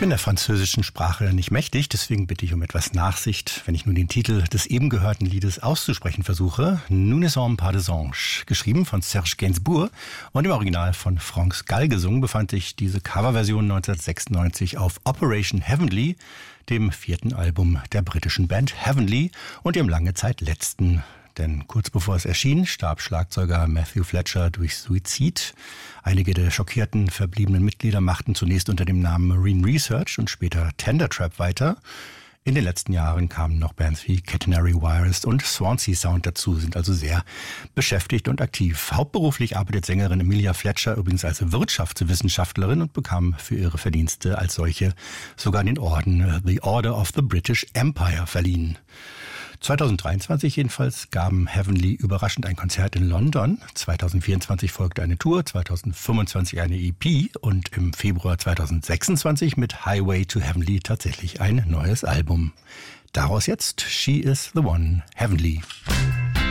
bin der französischen Sprache nicht mächtig, deswegen bitte ich um etwas Nachsicht, wenn ich nun den Titel des eben gehörten Liedes auszusprechen versuche. Nous ne sommes pas des anges. Geschrieben von Serge Gainsbourg und im Original von Franz Gall gesungen, befand sich diese Coverversion 1996 auf Operation Heavenly, dem 4. Album der britischen Band Heavenly und ihrem lange Zeit letzten. Denn kurz bevor es erschien, starb Schlagzeuger Matthew Fletcher durch Suizid. Einige der schockierten verbliebenen Mitglieder machten zunächst unter dem Namen Marine Research und später Tender Trap weiter. In den letzten Jahren kamen noch Bands wie Catenary Wireless und Swansea Sound dazu, sind also sehr beschäftigt und aktiv. Hauptberuflich arbeitet Sängerin Emilia Fletcher übrigens als Wirtschaftswissenschaftlerin und bekam für ihre Verdienste als solche sogar den Orden The Order of the British Empire verliehen. 2023 jedenfalls gaben Heavenly überraschend ein Konzert in London. 2024 folgte eine Tour, 2025 eine EP und im Februar 2026 mit Highway to Heavenly tatsächlich ein neues Album. Daraus jetzt She is the One, Heavenly.